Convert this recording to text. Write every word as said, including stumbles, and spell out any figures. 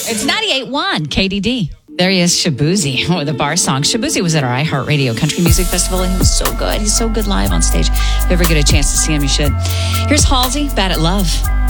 It's ninety-eight point one K D D. There he is, Shabuzi, with a bar song. Shabuzi was at our iHeartRadio Country Music Festival, and he was so good. He's so good live on stage. If you ever get a chance to see him, you should. Here's Halsey, Bad at Love.